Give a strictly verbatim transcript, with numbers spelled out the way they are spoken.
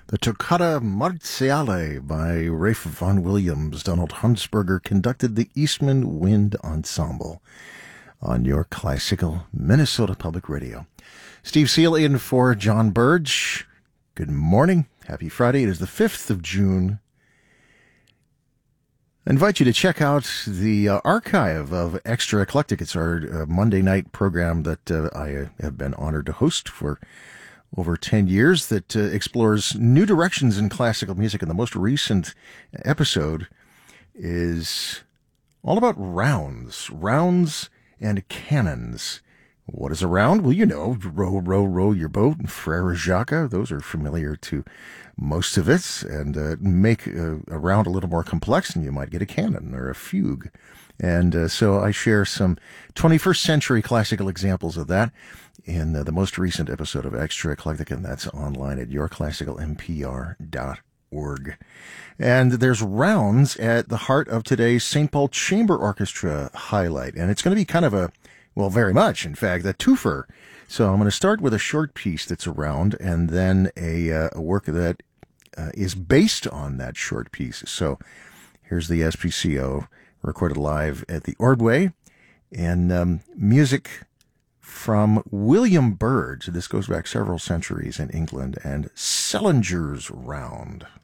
The Toccata Marziale by Ralph Vaughan Williams. Donald Huntsberger conducted the Eastman Wind Ensemble on your classical Minnesota Public Radio. Steve Seal in for John Burge. Good morning. Happy Friday. It is the fifth of June. I invite you to check out the uh, archive of Extra Eclectic. It's our uh, Monday night program that uh, I have been honored to host for over ten years that uh, explores new directions in classical music. And the most recent episode is all about rounds, rounds and cannons. What is a round? Well, you know, row, row, row your boat, and Frere Jacques. Those are familiar to most of us. And uh, make a, a round a little more complex, and you might get a cannon or a fugue. And uh, so I share some twenty-first century classical examples of that in uh, the most recent episode of Extra Eclectic, and that's online at your classical m p r dot org. And there's rounds at the heart of today's Saint Paul Chamber Orchestra highlight, and it's going to be kind of a, well, very much, in fact, a twofer. So I'm going to start with a short piece that's a round, and then a, uh, a work that uh, is based on that short piece. So here's the S P C O, recorded live at the Ordway, and um, music from William Byrd. So this goes back several centuries in England, and Sellinger's Round.